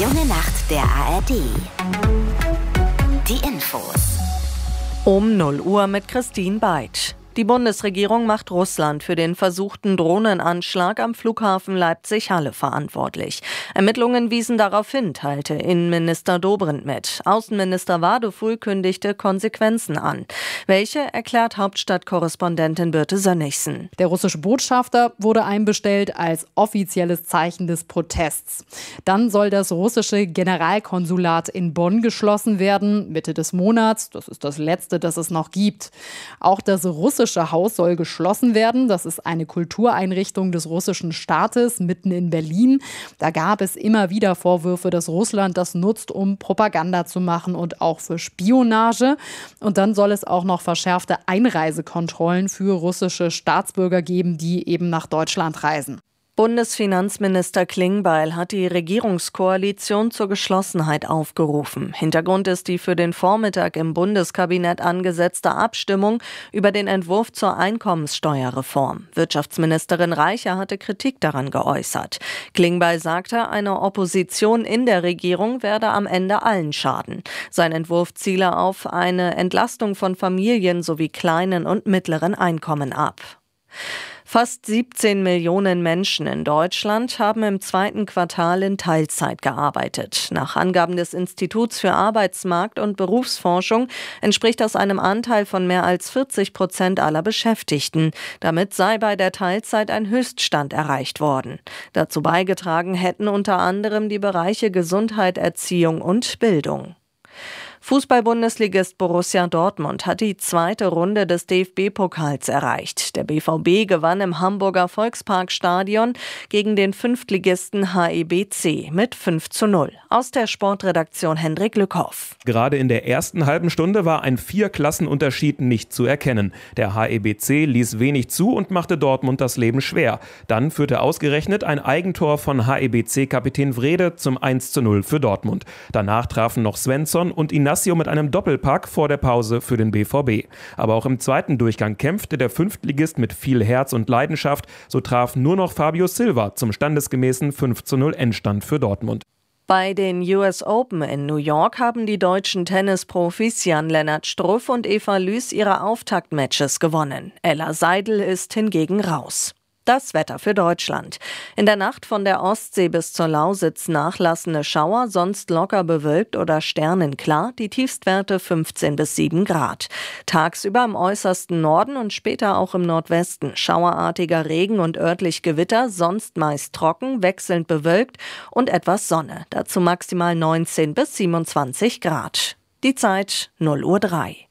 junge Nacht der ARD. Die Infos. Um 0 Uhr mit Christine Beitsch. Die Bundesregierung macht Russland für den versuchten Drohnenanschlag am Flughafen Leipzig-Halle verantwortlich. Ermittlungen wiesen darauf hin, teilte Innenminister Dobrindt mit. Außenminister Wadefuhl kündigte Konsequenzen an. Welche, erklärt Hauptstadtkorrespondentin Birte Sönnigsen. Der russische Botschafter wurde einbestellt als offizielles Zeichen des Protests. Dann soll das russische Generalkonsulat in Bonn geschlossen werden, Mitte des Monats. Das ist das letzte, das es noch gibt. Auch das russische Haus soll geschlossen werden. Das ist eine Kultureinrichtung des russischen Staates mitten in Berlin. Da gab es immer wieder Vorwürfe, dass Russland das nutzt, um Propaganda zu machen und auch für Spionage. Und dann soll es auch noch verschärfte Einreisekontrollen für russische Staatsbürger geben, die eben nach Deutschland reisen. Bundesfinanzminister Klingbeil hat die Regierungskoalition zur Geschlossenheit aufgerufen. Hintergrund ist die für den Vormittag im Bundeskabinett angesetzte Abstimmung über den Entwurf zur Einkommenssteuerreform. Wirtschaftsministerin Reicher hatte Kritik daran geäußert. Klingbeil sagte, eine Opposition in der Regierung werde am Ende allen schaden. Sein Entwurf ziele auf eine Entlastung von Familien sowie kleinen und mittleren Einkommen ab. Fast 17 Millionen Menschen in Deutschland haben im zweiten Quartal in Teilzeit gearbeitet. Nach Angaben des Instituts für Arbeitsmarkt- und Berufsforschung entspricht das einem Anteil von mehr als 40% aller Beschäftigten. Damit sei bei der Teilzeit ein Höchststand erreicht worden. Dazu beigetragen hätten unter anderem die Bereiche Gesundheit, Erziehung und Bildung. Fußball-Bundesligist Borussia Dortmund hat die zweite Runde des DFB-Pokals erreicht. Der BVB gewann im Hamburger Volksparkstadion gegen den Fünftligisten HEBC mit 5:0. Aus der Sportredaktion Hendrik Lückhoff. Gerade in der ersten halben Stunde war ein 4-Klassenunterschied nicht zu erkennen. Der HEBC ließ wenig zu und machte Dortmund das Leben schwer. Dann führte ausgerechnet ein Eigentor von HEBC-Kapitän Wrede zum 1:0 für Dortmund. Danach trafen noch Svensson und Inacio mit einem Doppelpack vor der Pause für den BVB. Aber auch im zweiten Durchgang kämpfte der Fünftligist mit viel Herz und Leidenschaft. So traf nur noch Fabio Silva zum standesgemäßen 5:0 Endstand für Dortmund. Bei den US Open in New York haben die deutschen Tennisprofis Jan-Lennart Struff und Eva Lüß ihre Auftaktmatches gewonnen. Ella Seidel ist hingegen raus. Das Wetter für Deutschland. In der Nacht von der Ostsee bis zur Lausitz nachlassende Schauer, sonst locker bewölkt oder sternenklar, die Tiefstwerte 15 bis 7 Grad. Tagsüber im äußersten Norden und später auch im Nordwesten schauerartiger Regen und örtlich Gewitter, sonst meist trocken, wechselnd bewölkt und etwas Sonne. Dazu maximal 19 bis 27 Grad. Die Zeit 0:03 Uhr.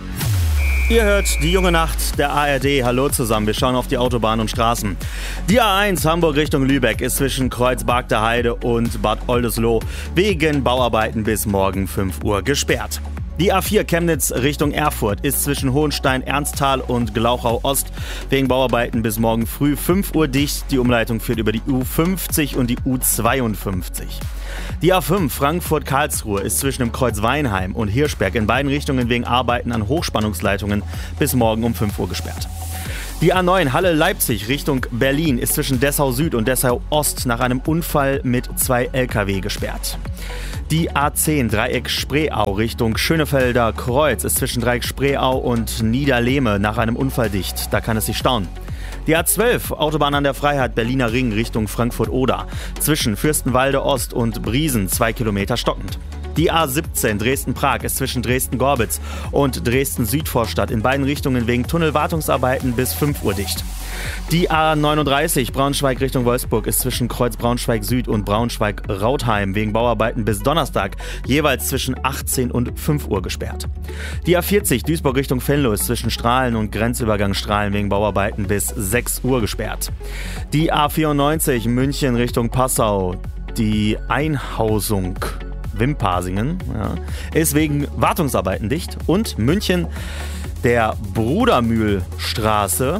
Ihr hört die junge Nacht der ARD. Hallo zusammen, wir schauen auf die Autobahn und Straßen. Die A1 Hamburg Richtung Lübeck ist zwischen Kreuzberg der Heide und Bad Oldesloe wegen Bauarbeiten bis morgen 5 Uhr gesperrt. Die A4 Chemnitz Richtung Erfurt ist zwischen Hohenstein, Ernsttal und Glauchau Ost wegen Bauarbeiten bis morgen früh 5 Uhr dicht. Die Umleitung führt über die U50 und die U52. Die A5 Frankfurt-Karlsruhe ist zwischen dem Kreuz Weinheim und Hirschberg in beiden Richtungen wegen Arbeiten an Hochspannungsleitungen bis morgen um 5 Uhr gesperrt. Die A9 Halle-Leipzig Richtung Berlin ist zwischen Dessau Süd und Dessau Ost nach einem Unfall mit 2 LKW gesperrt. Die A10 Dreieck Spreeau Richtung Schönefelder Kreuz ist zwischen Dreieck Spreeau und Niederlehme nach einem Unfall dicht. Da kann es sich stauen. Die A12 Autobahn an der Freiheit Berliner Ring Richtung Frankfurt-Oder. Zwischen Fürstenwalde Ost und Briesen 2 Kilometer stockend. Die A17 Dresden-Prag ist zwischen Dresden-Gorbitz und Dresden-Südvorstadt in beiden Richtungen wegen Tunnelwartungsarbeiten bis 5 Uhr dicht. Die A39 Braunschweig Richtung Wolfsburg ist zwischen Kreuz Braunschweig Süd und Braunschweig-Rautheim wegen Bauarbeiten bis Donnerstag jeweils zwischen 18 und 5 Uhr gesperrt. Die A40 Duisburg Richtung Venlo ist zwischen Strahlen und Grenzübergang Strahlen wegen Bauarbeiten bis 6 Uhr gesperrt. Die A94 München Richtung Passau, die Einhausung Wimpasingen ist wegen Wartungsarbeiten dicht und München der Brudermühlstraße,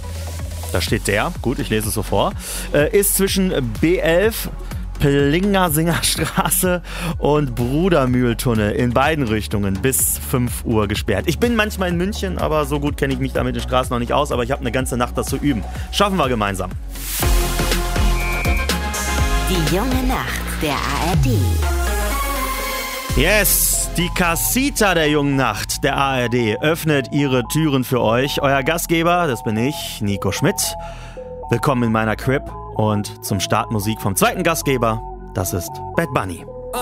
da steht der, gut, ich lese es so vor, ist zwischen B11 Plingersinger Straße und Brudermühltunnel in beiden Richtungen bis 5 Uhr gesperrt. Ich bin manchmal in München, aber so gut kenne ich mich da mit den Straßen noch nicht aus, aber ich habe eine ganze Nacht das zu üben. Schaffen wir gemeinsam. Die junge Nacht der ARD. Yes, die Casita der jungen Nacht der ARD öffnet ihre Türen für euch. Euer Gastgeber, das bin ich, Nico Schmidt. Willkommen in meiner Crib und zum Start Musik vom zweiten Gastgeber, das ist Bad Bunny.